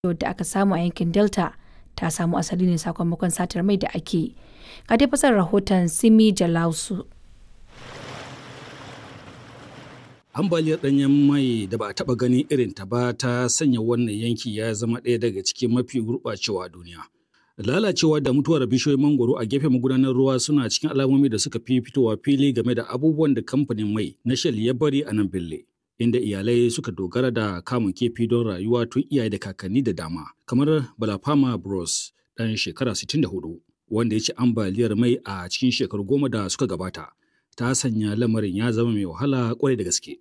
da aka samu a yankin Delta ta samu asali ne sakamakon satar mai da ake. Ga dai fasar rahoton Simi Jalausu. Ambaliyar ɗanyen mai da ba a taɓa ganin irin ta ba ta sanya wannan yanki ya zama ɗaya daga cikin mafi gurɓacewa a duniya. Lalacewa da mutuwar bishiyoyin mangoro a gefen magudanar ruwa suna cikin alamomi da suka fi fitowa fili game da abubuwan da kamfanin mai na Shell ya bari a nan Bille, inda iyalai suka dogara da kamun kifi don rayuwa tun iyaye da kakanni da dama, kamar Balafama Bros ɗan shekara 64, wanda ya ci ambaliyar mai a cikin shekaru 10 da suka gabata. Ta sanya lamarin ya zama mai wahala kwarai da gaske.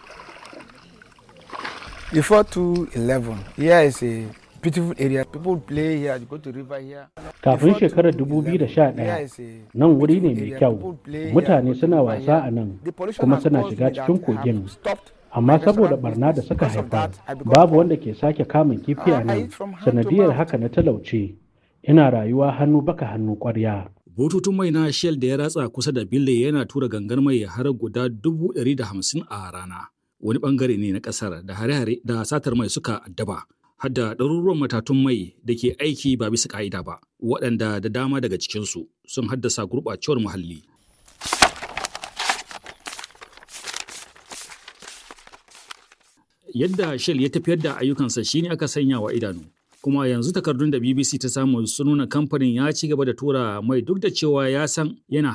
Before 2011, here is a beautiful area. People play here, go to river here. Kafin shekarar 2011, nan wuri ne mai kyau. Mutane suna wasa a nan, kuma suna shiga cikin kogin. Amma saboda barna da suka haifar, babu wanda ke sake kamun kifi a nan. Sanadiyar haka na talauce. Ina rayuwa hannu baka hannu ƙwarya. Bututun mai na Shell da ya ratsa kusa da Bille yana tura gangar mai har guda 150,000 a rana. Wani bangare ne na kasar da hare-hare da satar mai suka addaba. Har da ɗaruruwan matatun mai da ke aiki ba bisa ƙa'ida ba, waɗanda da dama daga cikinsu sun haddasa gurɓacewar muhalli. Yadda Shell ya tafiyar da ayyukansa shine aka sanya wa idanu. Kuma yanzu takardun da BBC ta samu sun nuna kamfanin ya ci gaba da tura mai duk da cewa ya san yana